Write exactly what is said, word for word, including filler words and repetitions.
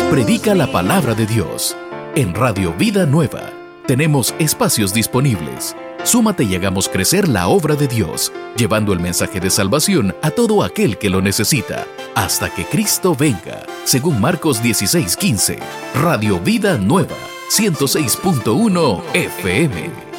Predica la palabra de Dios. En Radio Vida Nueva tenemos espacios disponibles. Súmate y hagamos crecer la obra de Dios, llevando el mensaje de salvación a todo aquel que lo necesita, hasta que Cristo venga. Según Marcos dieciséis quince, Radio Vida Nueva, ciento seis punto uno F M.